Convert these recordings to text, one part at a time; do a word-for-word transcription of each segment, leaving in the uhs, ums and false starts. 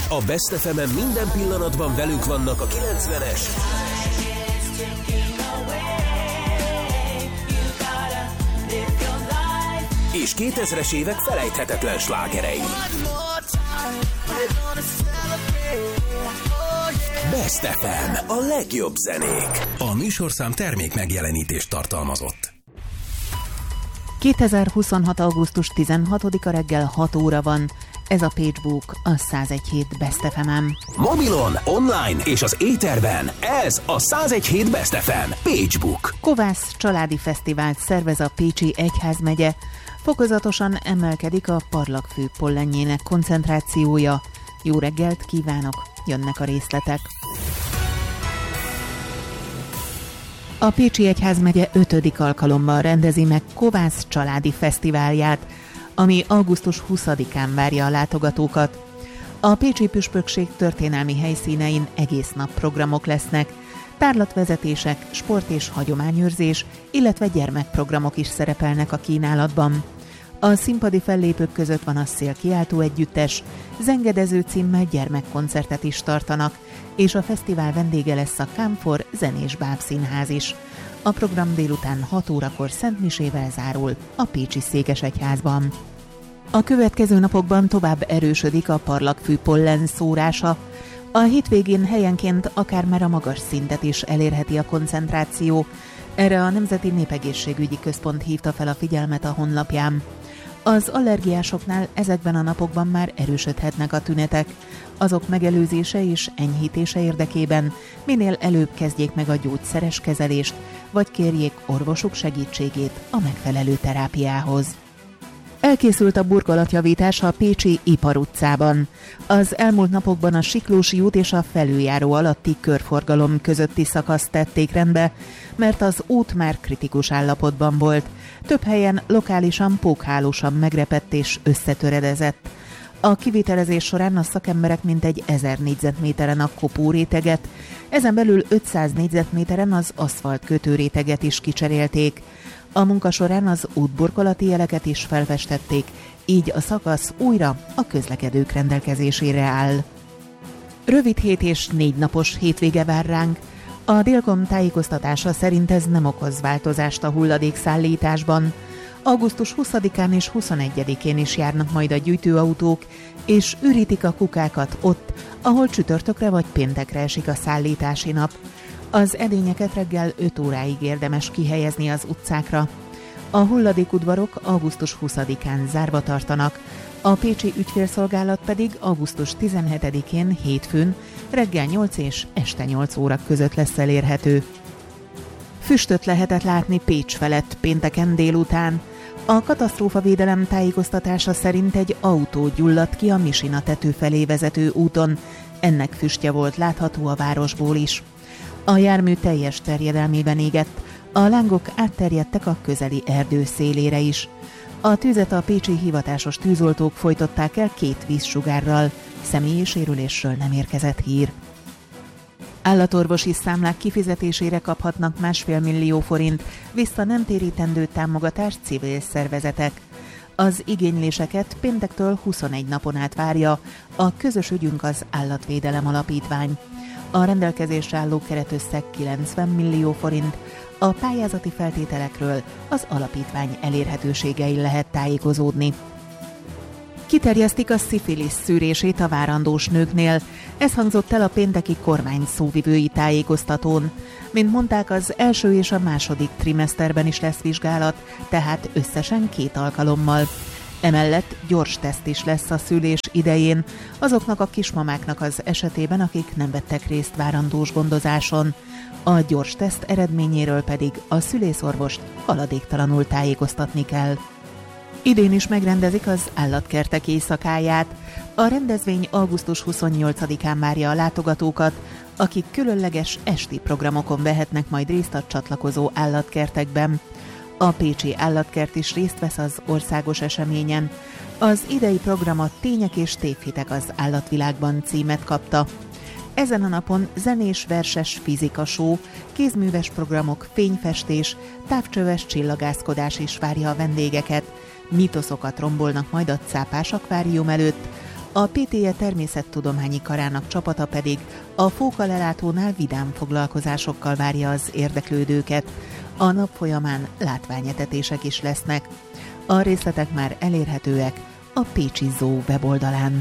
A Best ef emen minden pillanatban velünk vannak a kilencvenes és kétezres évek felejthetetlen slágerei. Best ef em, a legjobb zenék. A műsorszám termék megjelenítést tartalmazott. kétezer-huszonhat. augusztus tizenhatodika reggel hat óra van. Ez a Pagebook, a száz egy hét Best ef em. Mobilon, online és az éterben. Ez a száz egy hét Best ef em. Pagebook. Kovász családi fesztivált szervez a Pécsi Egyházmegye. Fokozatosan emelkedik a parlagfű pollenjének koncentrációja. Jó reggelt kívánok, jönnek a részletek. A Pécsi Egyházmegye ötödik alkalommal rendezi meg Kovász családi fesztiválját, ami augusztus huszadikán várja a látogatókat. A pécsi püspökség történelmi helyszínein egész nap programok lesznek, tárlatvezetések, sport és hagyományőrzés, illetve gyermekprogramok is szerepelnek a kínálatban. A színpadi fellépők között van a Szél kiáltó együttes, zengedező címmel gyermekkoncertet is tartanak, és a fesztivál vendége lesz a Kámfor zenés bábszínház is. A program délután hat órakor szentmisével zárul a pécsi székesegyházban. A következő napokban tovább erősödik a parlagfű pollen szórása. A hétvégén helyenként akár már a magas szintet is elérheti a koncentráció. Erre a Nemzeti Népegészségügyi Központ hívta fel a figyelmet a honlapján. Az allergiásoknál ezekben a napokban már erősödhetnek a tünetek. Azok megelőzése és enyhítése érdekében minél előbb kezdjék meg a gyógyszeres kezelést, vagy kérjék orvosuk segítségét a megfelelő terápiához. Elkészült a burkolatjavítás a pécsi Ipar utcában. Az elmúlt napokban a Siklósi út és a felüljáró alatti körforgalom közötti szakaszt tették rendbe, mert az út már kritikus állapotban volt. Több helyen lokálisan pókhálósan megrepett és összetöredezett. A kivitelezés során a szakemberek mintegy ezer négyzetméteren a kopóréteget, ezen belül ötszáz négyzetméteren az aszfalt kötőréteget is kicserélték. A munka során az útburkolati jeleket is felfestették, így a szakasz újra a közlekedők rendelkezésére áll. Rövid hét és négy napos hétvége vár ránk. A Délkom tájékoztatása szerint ez nem okoz változást a hulladékszállításban. augusztus huszadikán és huszonegyedikén is járnak majd a gyűjtőautók, és ürítik a kukákat ott, ahol csütörtökre vagy péntekre esik a szállítási nap. Az edényeket reggel öt óráig érdemes kihelyezni az utcákra. A hulladékudvarok augusztus huszadikán zárva tartanak, a pécsi ügyfélszolgálat pedig augusztus tizenhetedikén hétfőn reggel nyolc és este nyolc óra között lesz elérhető. Füstöt lehetett látni Pécs felett pénteken délután. A katasztrófavédelem tájékoztatása szerint egy autó gyulladt ki a Misina tető felé vezető úton. Ennek füstje volt látható a városból is. A jármű teljes terjedelmében égett, a lángok átterjedtek a közeli erdő szélére is. A tüzet a pécsi hivatásos tűzoltók folytották el két vízsugárral, személyi sérülésről nem érkezett hír. Állatorvosi számlák kifizetésére kaphatnak másfél millió forint vissza nem térítendő támogatást civil szervezetek. Az igényléseket péntektől huszonegy napon át várja a Közös ügyünk az Állatvédelem Alapítvány. A rendelkezésre álló keretösszeg kilencven millió forint, a pályázati feltételekről az alapítvány elérhetőségein lehet tájékozódni. Kiterjesztik a szifilisz szűrését a várandós nőknél. Ez hangzott el a pénteki kormány szóvivői tájékoztatón. Mint mondták, az első és a második trimeszterben is lesz vizsgálat, tehát összesen két alkalommal. Emellett gyors teszt is lesz a szülés idején, azoknak a kismamáknak az esetében, akik nem vettek részt várandós gondozáson. A gyors teszt eredményéről pedig a szülészorvost haladéktalanul tájékoztatni kell. Idén is megrendezik az állatkertek éjszakáját. A rendezvény augusztus huszonnyolcadikán várja a látogatókat, akik különleges esti programokon vehetnek majd részt a csatlakozó állatkertekben. A pécsi állatkert is részt vesz az országos eseményen. Az idei program a Tények és tévhitek az állatvilágban címet kapta. Ezen a napon zenés, verses fizikashow, kézműves programok, fényfestés, távcsöves csillagászkodás is várja a vendégeket. Mitoszokat rombolnak majd a cápás akvárium előtt. A pé té é természettudományi karának csapata pedig a Fókalelátónál vidám foglalkozásokkal várja az érdeklődőket. A nap folyamán látványetetések is lesznek. A részletek már elérhetőek a Pécsi Zoo weboldalán.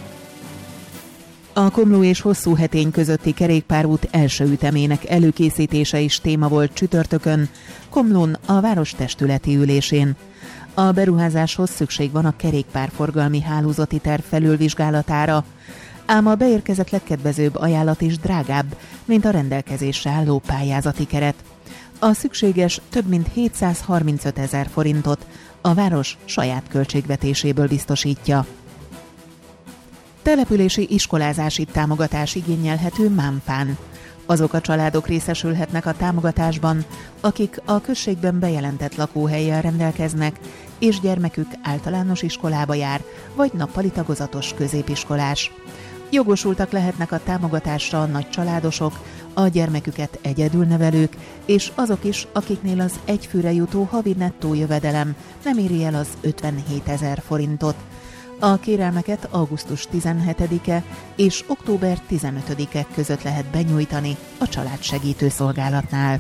A Komló és Hosszúhetény közötti kerékpárút első ütemének előkészítése is téma volt csütörtökön, Komlón a város testületi ülésén. A beruházáshoz szükség van a kerékpárforgalmi hálózati terv felülvizsgálatára, ám a beérkezett legkedvezőbb ajánlat is drágább, mint a rendelkezésre álló pályázati keret. A szükséges több mint hétszázharmincöt ezer forintot a város saját költségvetéséből biztosítja. Települési iskolázási támogatás igényelhető Mámpán. Azok a családok részesülhetnek a támogatásban, akik a községben bejelentett lakóhellyel rendelkeznek, és gyermekük általános iskolába jár, vagy nappali tagozatos középiskolás. Jogosultak lehetnek a támogatásra a nagy családosok, a gyermeküket egyedül nevelők, és azok is, akiknél az egyfőre jutó havi nettó jövedelem nem éri el az ötvenhét ezer forintot. A kérelmeket augusztus tizenhetedike és október tizenötödike között lehet benyújtani a Családsegítő Szolgálatnál.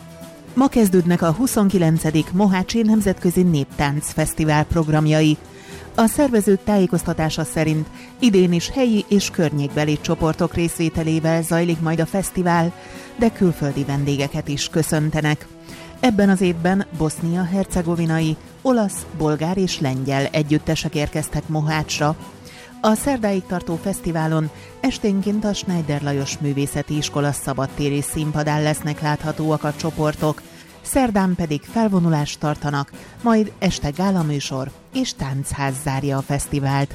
Ma kezdődnek a huszonkilencedik Mohácsi Nemzetközi Néptánc Fesztivál programjai. A szervezők tájékoztatása szerint idén is helyi és környékbeli csoportok részvételével zajlik majd a fesztivál, de külföldi vendégeket is köszöntenek. Ebben az évben bosznia-hercegovinai, olasz, bolgár és lengyel együttesek érkeztek Mohácsra. A szerdáig tartó fesztiválon esténként a Schneider Lajos Művészeti Iskola szabadtéri színpadán lesznek láthatóak a csoportok, szerdán pedig felvonulást tartanak, majd este gálaműsor és táncház zárja a fesztivált.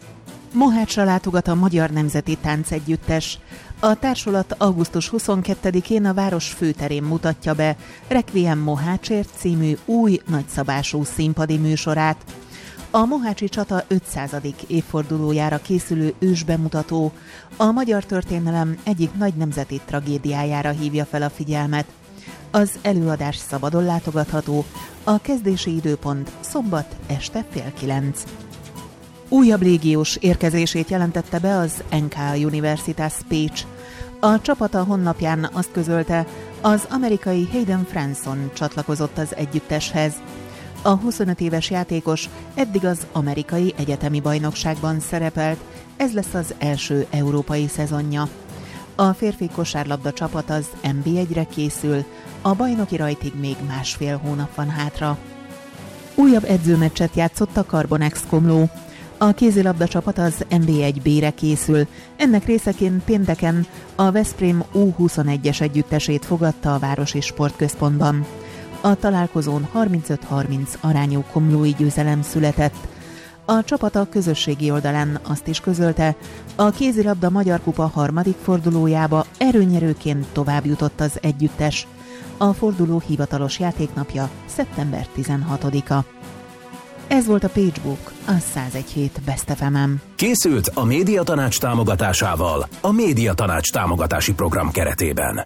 Mohácsra látogat a Magyar Nemzeti Táncegyüttes. A társulat augusztus huszonkettedikén a város főterén mutatja be Requiem Mohácsért című új nagyszabású színpadi műsorát. A mohácsi csata ötszázadik évfordulójára készülő ősbemutató a magyar történelem egyik nagy nemzeti tragédiájára hívja fel a figyelmet. Az előadás szabadon látogatható, a kezdési időpont szombat este fél kilenc. Újabb légiós érkezését jelentette be az en ká Universitas Pécs. A csapata honlapján azt közölte, az amerikai Hayden Franson csatlakozott az együtteshez. A huszonöt éves játékos eddig az amerikai egyetemi bajnokságban szerepelt, ez lesz az első európai szezonja. A férfi kosárlabda csapat az en bé egyre készül, a bajnoki rajtig még másfél hónap van hátra. Újabb edzőmeccset játszott a Carbonex Komló. A kézilabda csapat az en bé egy bé-re készül, ennek részeként pénteken a Veszprém U huszonegyes együttesét fogadta a Városi Sportközpontban. A találkozón harmincöt harminc arányú komlói győzelem született. A csapat a közösségi oldalán azt is közölte, a kézilabda Magyar Kupa harmadik fordulójába erőnyerőként tovább jutott az együttes. A forduló hivatalos játéknapja szeptember tizenhatodika. Ez volt a PageBook, a száz egy hét Best ef em-en. Készült a Médiatanács támogatásával a Médiatanács támogatási program keretében.